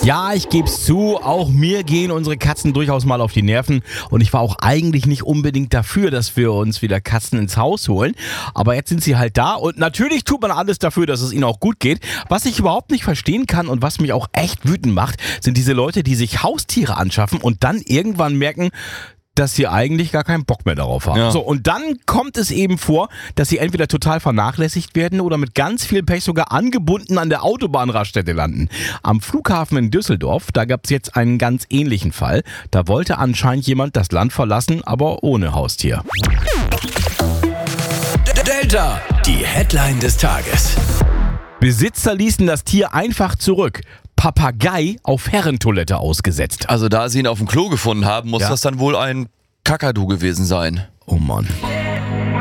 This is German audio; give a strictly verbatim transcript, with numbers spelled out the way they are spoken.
Ja, ich geb's zu, auch mir gehen unsere Katzen durchaus mal auf die Nerven und ich war auch eigentlich nicht unbedingt dafür, dass wir uns wieder Katzen ins Haus holen, aber jetzt sind sie halt da und natürlich tut man alles dafür, dass es ihnen auch gut geht. Was ich überhaupt nicht verstehen kann und was mich auch echt wütend macht, sind diese Leute, die sich Haustiere anschaffen und dann irgendwann merken, dass sie eigentlich gar keinen Bock mehr darauf haben. Ja. So, und dann kommt es eben vor, dass sie entweder total vernachlässigt werden oder mit ganz viel Pech sogar angebunden an der Autobahnraststätte landen. Am Flughafen in Düsseldorf, da gab es jetzt einen ganz ähnlichen Fall. Da wollte anscheinend jemand das Land verlassen, aber ohne Haustier. Delta, die Headline des Tages. Besitzer ließen das Tier einfach zurück. Papagei auf Herrentoilette ausgesetzt. Also da sie ihn auf dem Klo gefunden haben, muss Ja. das dann wohl ein Kakadu gewesen sein. Oh Mann.